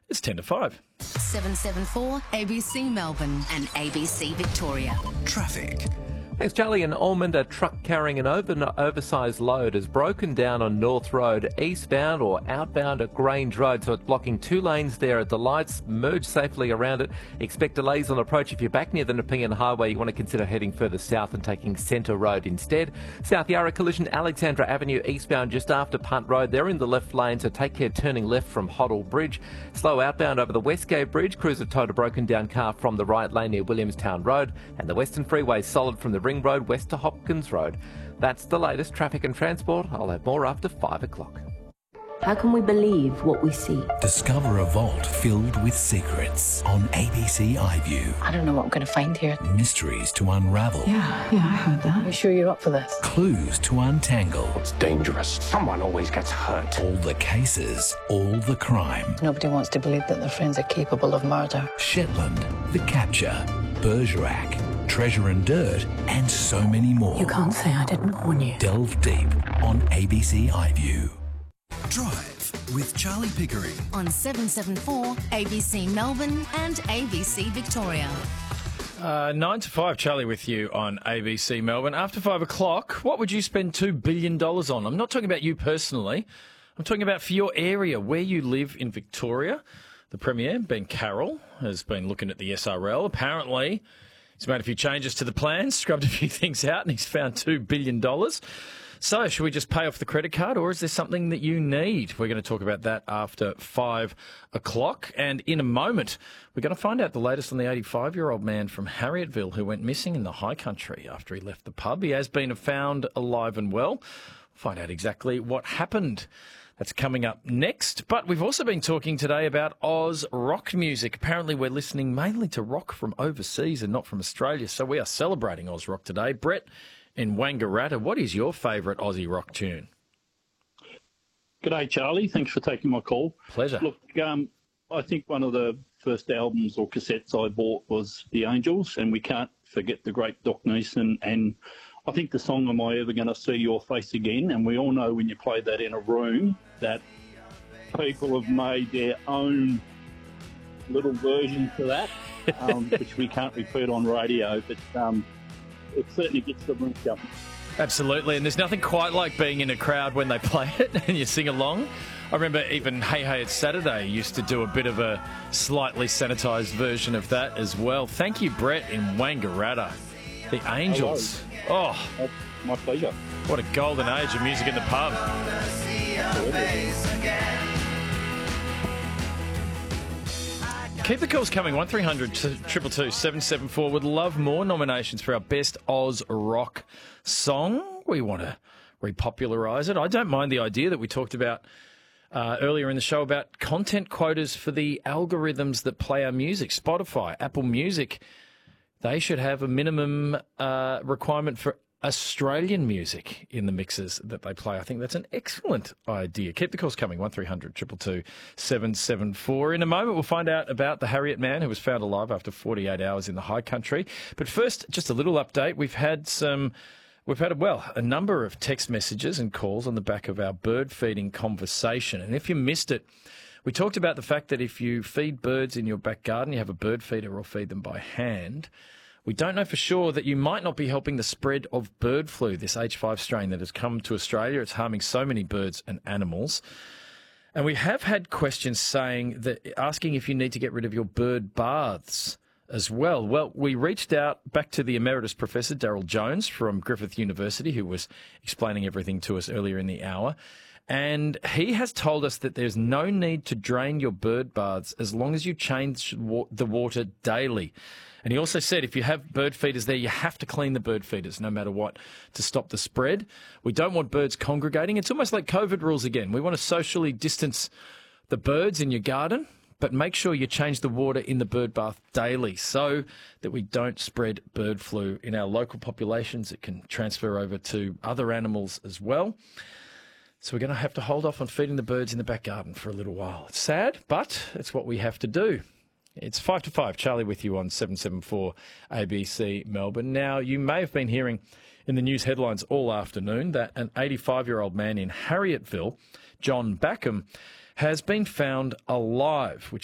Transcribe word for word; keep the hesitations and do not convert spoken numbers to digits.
It's ten to five. seven seven four A B C Melbourne and A B C Victoria. Traffic. Thanks, Charlie. In Ormond, a truck carrying an over, oversized load has broken down on North Road, eastbound or outbound at Grange Road, so it's blocking two lanes there at the lights. Merge safely around it. Expect delays on approach. If you're back near the Nepean Highway, you want to consider heading further south and taking Centre Road instead. South Yarra collision, Alexandra Avenue eastbound just after Punt Road. They're in the left lane, so take care turning left from Hoddle Bridge. Slow outbound over the Westgate Bridge. Crews have towed a broken down car from the right lane near Williamstown Road, and the Western Freeway solid from the Ring Road west to Hopkins Road. That's the latest traffic and transport. I'll have more after five o'clock. How can we believe what we see? Discover a vault filled with secrets on A B C iView. I don't know what I'm going to find here. Mysteries to unravel. Yeah, yeah, I heard that. Are you sure you're up for this? Clues to untangle. It's dangerous. Someone always gets hurt. All the cases, all the crime. Nobody wants to believe that their friends are capable of murder. Shetland, The Capture, Bergerac, Treasure and Dirt, and so many more. You can't say I didn't warn you. Delve deep on A B C iView. Drive with Charlie Pickering on seven seven four A B C Melbourne and A B C Victoria. Uh, nine to five, Charlie with you on A B C Melbourne. After five o'clock, what would you spend two billion dollars on? I'm not talking about you personally. I'm talking about for your area, where you live in Victoria. The Premier, Ben Carroll, has been looking at the S R L. Apparently, he's made a few changes to the plan, scrubbed a few things out, and he's found two billion dollars. So, should we just pay off the credit card, or is there something that you need? We're going to talk about that after five o'clock. And in a moment, we're going to find out the latest on the eighty-five-year-old man from Harrietville who went missing in the high country after he left the pub. He has been found alive and well. We'll find out exactly what happened. That's coming up next. But we've also been talking today about Oz rock music. Apparently we're listening mainly to rock from overseas and not from Australia. So we are celebrating Oz rock today. Brett in Wangaratta, what is your favourite Aussie rock tune? G'day, Charlie. Thanks for taking my call. Pleasure. Look, um, I think one of the first albums or cassettes I bought was The Angels, and we can't forget the great Doc Neeson. And I think the song Am I Ever Gonna See Your Face Again? And we all know when you play that in a room that people have made their own little version to that, um, which we can't repeat on radio, but um, it certainly gets the room jumping. Absolutely, and there's nothing quite like being in a crowd when they play it and you sing along. I remember even Hey Hey It's Saturday used to do a bit of a slightly sanitised version of that as well. Thank you, Brett in Wangaratta. The Angels. Hello. Oh, my pleasure. What a golden age of music in the pub. Keep the calls coming. one three hundred two two two seven seven four. Would love more nominations for our best Oz rock song. We want to repopularise it. I don't mind the idea that we talked about uh, earlier in the show about content quotas for the algorithms that play our music. Spotify, Apple Music, they should have a minimum uh, requirement for Australian music in the mixes that they play. I think that's an excellent idea. Keep the calls coming. one three hundred two two two seven seven four. In a moment, we'll find out about the Harriet man who was found alive after forty-eight hours in the high country. But first, just a little update. We've had some... We've had, well, a number of text messages and calls on the back of our bird feeding conversation. And if you missed it, we talked about the fact that if you feed birds in your back garden, you have a bird feeder or feed them by hand, we don't know for sure that you might not be helping the spread of bird flu, this H five strain that has come to Australia. It's harming so many birds and animals. And we have had questions saying that, asking if you need to get rid of your bird baths as well. Well, we reached out back to the Emeritus Professor, Daryl Jones from Griffith University, who was explaining everything to us earlier in the hour. And he has told us that there's no need to drain your bird baths as long as you change the water daily. And he also said if you have bird feeders there, you have to clean the bird feeders no matter what to stop the spread. We don't want birds congregating. It's almost like COVID rules again. We want to socially distance the birds in your garden, but make sure you change the water in the bird bath daily so that we don't spread bird flu in our local populations. It can transfer over to other animals as well. So we're going to have to hold off on feeding the birds in the back garden for a little while. It's sad, but it's what we have to do. It's five to five. Charlie with you on seven seven four A B C Melbourne. Now, you may have been hearing in the news headlines all afternoon that an eighty-five-year-old man in Harrietville, John Backham, has been found alive, which